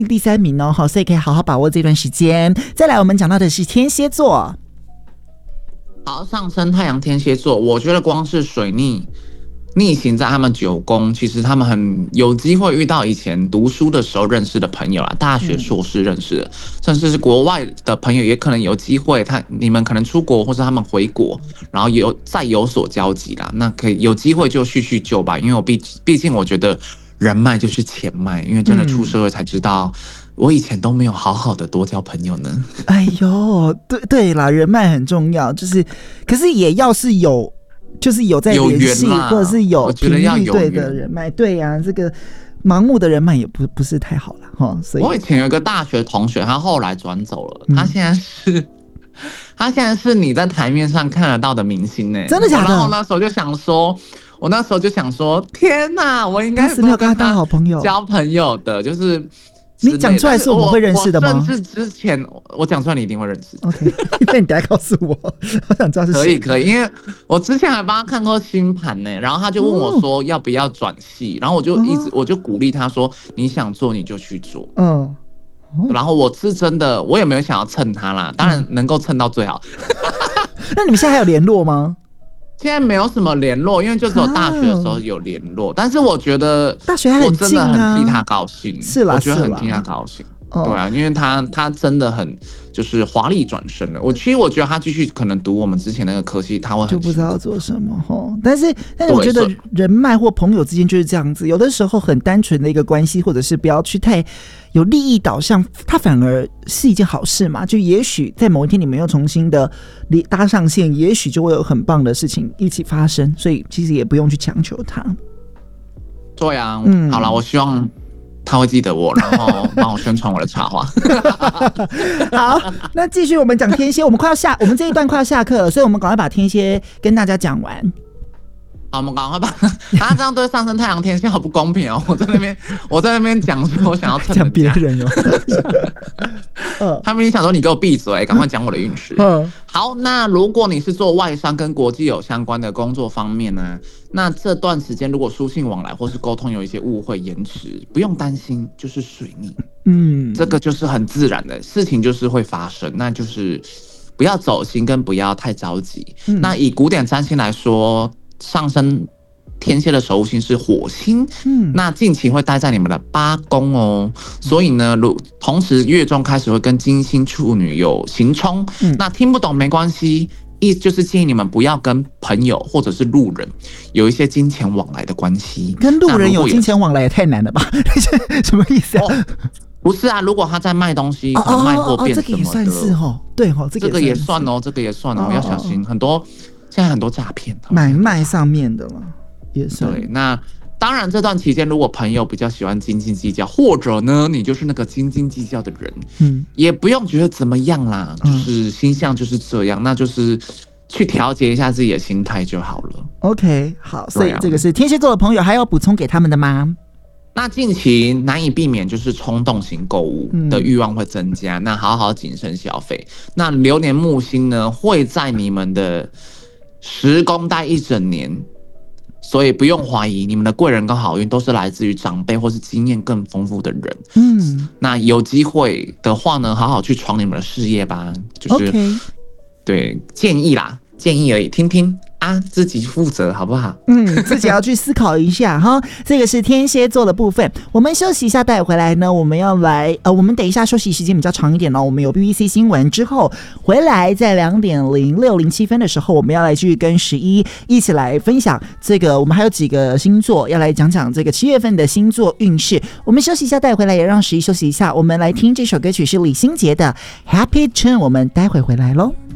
第3名哦，好，所以可以好好把握这段时间。再来，我们讲到的是天蝎座。 好，上升太阳天蝎座，我觉得光是水逆行在他们9宫，其实他们很有机会遇到以前读书的时候认识的朋友啦，大学硕士认识的，甚至是国外的朋友，也可能有机会你们可能出国或是他们回国，然后再有所交集啦，那可以有机会就叙叙旧吧，因为我毕竟我觉得人脉就是钱脉，因为真的出社会才知道。我以前都没有好好的多交朋友呢。 哎呦，对啦，人脉很重要，就是可是也要是有，就是有在联系，或者是有频率对的人脉。对呀，这个盲目的人脉也不是太好了哈。所以我以前有一个大学同学，他后来转走了，他现在是你在台面上看得到的明星呢。 真的假的？ 然后那时候就想说，天哪，我应该是没有跟他当好朋友， 交朋友的，就是。 你讲出来是我们会认识的吗？ 甚至之前我讲出来，你一定会认识。 OK， 那你等一下告诉我，我想知道是谁。 可以，因为我之前还帮他看过星盘呢，然后他就问我说要不要转系，然后我就鼓励他说你想做你就去做。然后我是真的，我也没有想要蹭他啦，当然能够蹭到最好。 那你们现在还有联络吗？ 现在没有什么联络，因为就只有大学的时候有联络，但是我觉得大学还很近啊， 我真的很替他高兴， 是啦， 我觉得很替他高兴，对啊，因为他真的很就是华丽转身了。其实我觉得他继续可能读我们之前那个科系，他会很就不知道做什么齁。但是我觉得人脉或朋友之间就是这样子，有的时候很单纯的一个关系，或者是不要去太有利益导向，它反而是一件好事嘛。就也许在某一天你们又重新的搭上线，也许就会有很棒的事情一起发生，所以其实也不用去强求它。对啊，好了，我希望他会记得我，然后帮我宣传我的插画。 好，那继续我们讲天蝎，我们这一段快要下课了，所以我们赶快把天蝎跟大家讲完。 好，我们赶快把他这样对上升太阳天蝎好不公平哦！我在那边讲说我想要蹭讲别人哦，他们想说你给我闭嘴，赶快讲我的运势。好，那如果你是做外商跟国际有相关的工作方面呢，那这段时间如果书信往来或是沟通有一些误会延迟，不用担心，就是水逆。这个就是很自然的事情，就是会发生，那就是不要走心，跟不要太着急。那以古典占星来说，上升天蝎的守护星是火星，那近期会待在你们的8宫哦，所以呢，同时月中开始会跟金星处女有刑冲，那听不懂没关系，意思就是建议你们不要跟朋友或者是路人有一些金钱往来的关系。 跟路人有金钱往来也太难了吧？什么意思啊？ 不是啊，如果他在卖东西、卖货变什么的， 这个也算是对这个也算哦，这个也算哦，要小心现在很多诈骗， 买卖上面的嘛，也是。 对，那当然这段期间，如果朋友比较喜欢斤斤计较，或者呢，你就是那个斤斤计较的人，也不用觉得怎么样啦，就是星象就是这样，那就是去调节一下自己的心态就好了。 OK， 好，所以这个是天蝎座的朋友，还要补充给他们的吗？ 那近期难以避免就是冲动型购物的欲望会增加，那好好谨慎消费。那流年木星呢，会在你们的10宫待一整年，所以不用怀疑，你们的贵人跟好运都是来自于长辈或是经验更丰富的人。那有机会的话呢，好好去闯你们的事业吧。就是、对，建议而已，听听啊，自己负责好不好？ 自己要去思考一下哈。这个是天蝎座的部分。我们休息一下，待会回来呢，我们要来我们等一下休息时间比较长一点哦。我们有 BBC 新闻之后回来，在2:06:07的时候，我们要来继续跟11一起来分享这个。我们还有几个星座要来讲讲这个7月份的星座运势。我们休息一下，待会回来也让11休息一下。我们来听这首歌曲是李心洁的 Happy Tune， 我们待会回来咯。